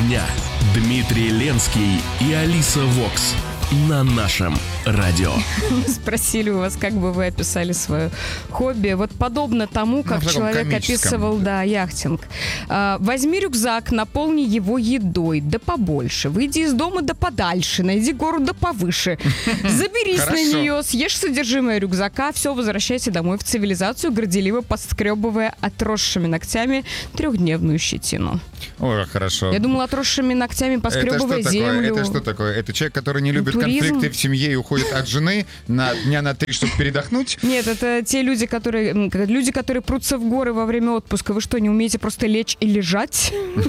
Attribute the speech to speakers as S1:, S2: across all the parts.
S1: дня. Дмитрий Ленский и Алиса Вокс на нашем радио.
S2: Спросили у вас, как бы вы описали свое хобби. Вот подобно тому, как человек описывал, яхтинг. Возьми рюкзак, наполни его едой, да побольше. Выйди из дома, да подальше. Найди гору, да повыше. Заберись на нее, съешь содержимое рюкзака, все, возвращайся домой в цивилизацию, горделиво подскребывая отросшими ногтями трехдневную щетину.
S3: Ой, хорошо.
S2: Я думала, отросшими ногтями поскребывая землю.
S3: Это что такое? Это человек, который не любит
S2: туризм.
S3: конфликты в семье и уходит от жены на дня на 3, чтобы передохнуть?
S2: Нет, это те люди, которые прутся в горы во время отпуска. Вы что, не умеете просто лечь и лежать?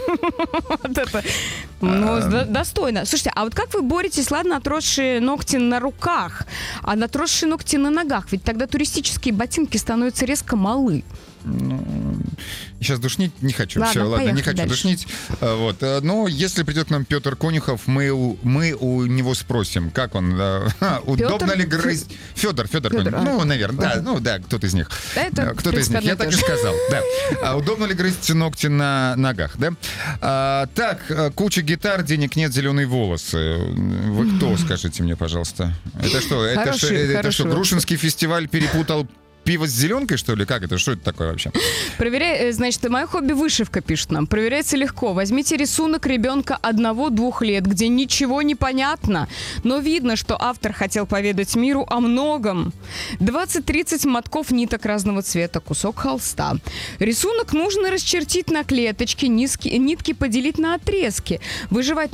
S2: Достойно. Слушайте, а вот как вы боретесь, ладно, отросшие ногти на руках, а отросшие ногти на ногах? Ведь тогда туристические ботинки становятся резко малы.
S3: Сейчас душнить не хочу.
S2: Ладно,
S3: не хочу душнить. Вот. Но если придет к нам Петр Конюхов, мы у него спросим, как он, удобно ли грызть... Федор Конюхов. Ну, наверное, кто-то из них. Кто-то из них, я так и сказал. Да. Удобно ли грызть ногти на ногах, да? Так, куча гитар, денег нет, зеленые волосы. Вы кто, скажите мне, пожалуйста? Это что? Это что, Грушинский фестиваль перепутал пиво с зеленкой, что ли? Как это? Что это такое вообще?
S2: Значит, мое хобби вышивка, пишет нам. Проверяется легко. Возьмите рисунок ребенка 1-2 лет, где ничего не понятно, но видно, что автор хотел поведать миру о многом. 20-30 мотков ниток разного цвета, кусок холста. Рисунок нужно расчертить на клеточки, нитки поделить на отрезки. Вышивать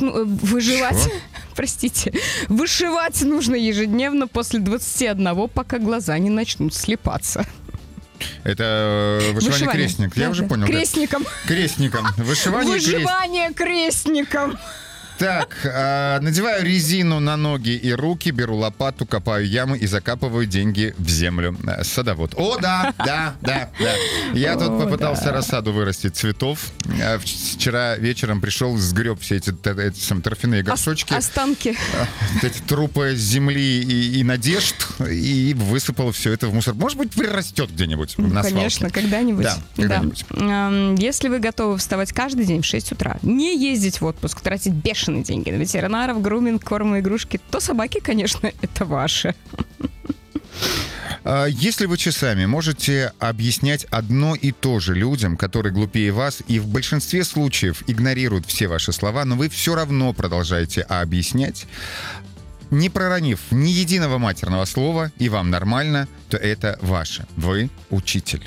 S2: нужно ежедневно после 21, пока глаза не начнут слепаться.
S3: Это вышивание крестник. Я уже понял.
S2: Крестником. Выживание крестником.
S3: Так, надеваю резину на ноги и руки, беру лопату, копаю ямы и закапываю деньги в землю. Садовод. О, да. Я тут попытался рассаду вырастить цветов. Вчера вечером пришел, сгреб все эти торфяные горшочки.
S2: Останки.
S3: Эти трупы земли и надежд, и высыпал все это в мусор. Может быть, прирастет где-нибудь на свалке.
S2: Конечно, когда-нибудь.
S3: Да, когда-нибудь.
S2: Если вы готовы вставать каждый день в 6 утра, не ездить в отпуск, тратить бешеные деньги на ветеринаров, груминг, корм и игрушки, то собаки, конечно, это ваши.
S3: Если вы часами можете объяснять одно и то же людям, которые глупее вас и в большинстве случаев игнорируют все ваши слова, но вы все равно продолжаете объяснять, не проронив ни единого матерного слова, и вам нормально, то это ваше. Вы учитель.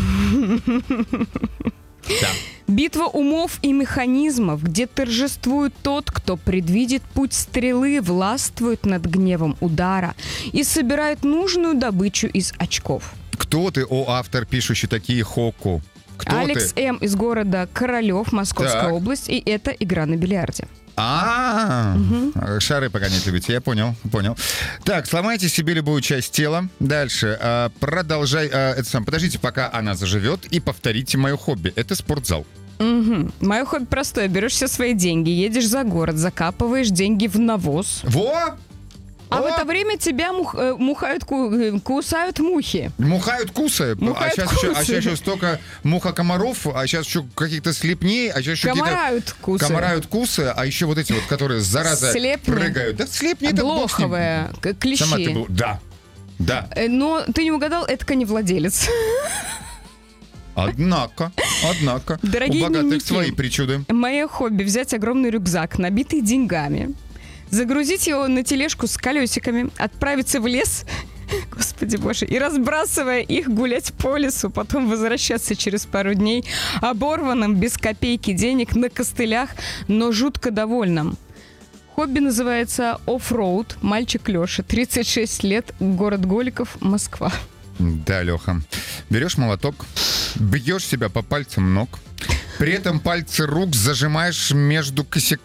S3: Да.
S2: Битва умов и механизмов, где торжествует тот, кто предвидит путь стрелы, властвует над гневом удара и собирает нужную добычу из очков.
S3: Кто ты, автор, пишущий такие хоку? Кто
S2: Алекс
S3: ты?
S2: М. из города Королев, Московская область, и это игра на бильярде.
S3: Шары пока не любите, я понял. Так, сломайте себе любую часть тела. Дальше. Подождите, пока она заживет, и повторите мое хобби. Это спортзал.
S2: Мое хобби простое. Берешь все свои деньги, едешь за город, закапываешь деньги в навоз. А в это время тебя кусают мухи.
S3: Кусают. А сейчас еще столько мухокомаров, а сейчас еще каких-то слепней, а сейчас еще комарают кусы, а еще вот эти вот, которые, зараза, прыгают. Да, слепни, это
S2: блоховые, клещи.
S3: Сама ты да.
S2: Но ты не угадал, это коневладелец.
S3: Однако,
S2: дорогие
S3: у богатых
S2: дневники,
S3: свои причуды.
S2: Мое хобби — взять огромный рюкзак, набитый деньгами, загрузить его на тележку с колесиками, отправиться в лес, господи боже, и, разбрасывая их, гулять по лесу, потом возвращаться через пару дней оборванным, без копейки денег, на костылях, но жутко довольным. Хобби называется оффроуд. Мальчик Леша, 36 лет, город Голиков, Москва.
S3: Да, Леха. Берешь молоток, бьешь себя по пальцам ног, при этом пальцы рук зажимаешь между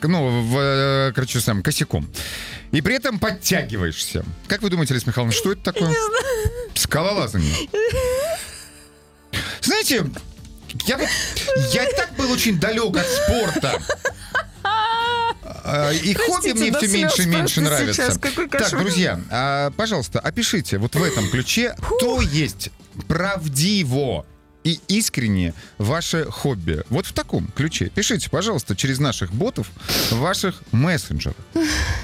S3: косяком. И при этом подтягиваешься. Как вы думаете, Лиза Михайловна, что это такое?
S2: Не знаю.
S3: Скалолазание. Знаете, я так был очень далек от спорта. И хобби мне все меньше и меньше нравится. Так, друзья, пожалуйста, опишите вот в этом ключе, то есть правдиво и искренние ваши хобби. Вот в таком ключе. Пишите, пожалуйста, через наших ботов в ваших мессенджерах.